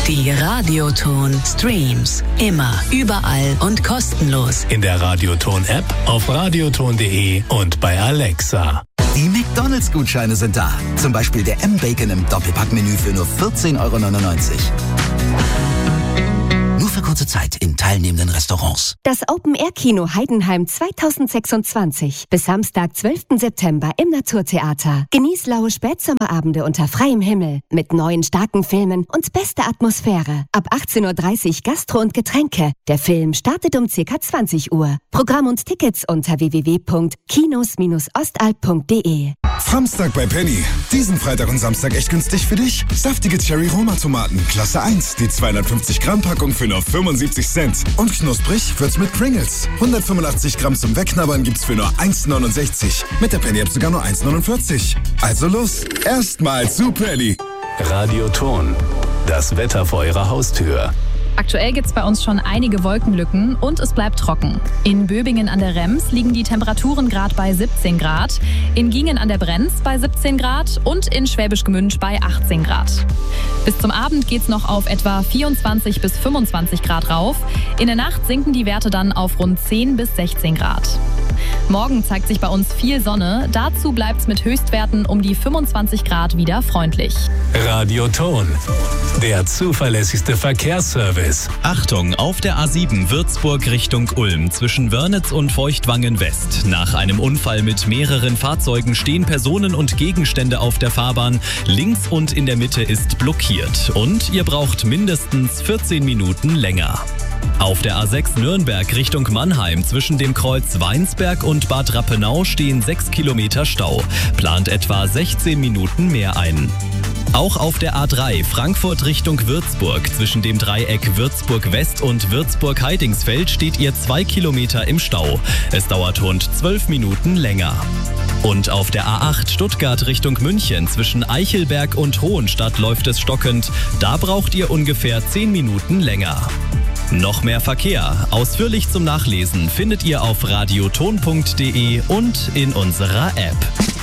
Die Radioton Streams. Immer, überall und kostenlos. In der Radioton-App, auf radioton.de und bei Alexa. Die McDonalds-Gutscheine sind da. Zum Beispiel der M-Bacon im Doppelpackmenü für nur 14,99 €. Nur für kurze Zeit in teilnehmenden Restaurants. Das Open-Air-Kino Heidenheim 2026. Bis Samstag, 12. September im Naturtheater. Genieß laue Spätsommerabende unter freiem Himmel. Mit neuen starken Filmen und bester Atmosphäre. Ab 18:30 Uhr Gastro und Getränke. Der Film startet um ca. 20 Uhr. Programm und Tickets unter www.kinos-ostalb.de. Samstag bei Penny. Diesen Freitag und Samstag echt günstig für dich. Saftige Cherry-Roma-Tomaten, Klasse 1. Die 250 Gramm Packung für nur 75 Cent. Und knusprig wird's mit Pringles. 185 Gramm zum Wegknabbern gibt's für nur 1,69. Mit der Penny-App sogar nur 1,49. Also los, erstmal zu Penny. Radioton. Das Wetter vor Ihrer Haustür. Aktuell gibt es bei uns schon einige Wolkenlücken und es bleibt trocken. In Böbingen an der Rems liegen die Temperaturen gerade bei 17 Grad, in Gingen an der Brenz bei 17 Grad und in Schwäbisch Gmünd bei 18 Grad. Bis zum Abend geht es noch auf etwa 24 bis 25 Grad rauf. In der Nacht sinken die Werte dann auf rund 10 bis 16 Grad. Morgen zeigt sich bei uns viel Sonne. Dazu bleibt es mit Höchstwerten um die 25 Grad wieder freundlich. Radioton. Der zuverlässigste Verkehrsservice. Achtung, auf der A7 Würzburg Richtung Ulm zwischen Wörnitz und Feuchtwangen West. Nach einem Unfall mit mehreren Fahrzeugen stehen Personen und Gegenstände auf der Fahrbahn. Links und in der Mitte ist blockiert. Und ihr braucht mindestens 14 Minuten länger. Auf der A6 Nürnberg Richtung Mannheim zwischen dem Kreuz Weinsberg und Bad Rappenau stehen 6 Kilometer Stau. Plant etwa 16 Minuten mehr ein. Auch auf der A3 Frankfurt Richtung Würzburg zwischen dem Dreieck Würzburg West und Würzburg Heidingsfeld steht ihr 2 Kilometer im Stau. Es dauert rund 12 Minuten länger. Und auf der A8 Stuttgart Richtung München zwischen Eichelberg und Hohenstadt läuft es stockend. Da braucht ihr ungefähr 10 Minuten länger. Noch mehr Verkehr, ausführlich zum Nachlesen, findet ihr auf radioton.de und in unserer App.